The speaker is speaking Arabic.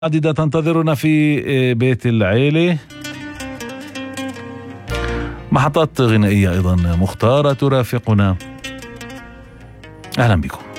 عديدة تنتظرنا في بيت العيلة. محطات غنائية أيضا مختارة ترافقنا. أهلا بكم.